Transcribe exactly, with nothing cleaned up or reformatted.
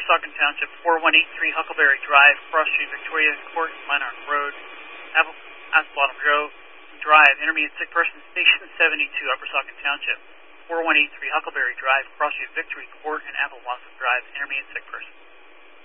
Saucon Township, four one eight three Huckleberry Drive, Cross Street, Victoria Court, Minark Road, Asplottom Grove Drive, intermediate sick person, Station seventy-two, Upper Saucon Township, four one eight three Huckleberry Drive, Cross Street, Victory Court, and Appleblossom Drive, intermediate sick person.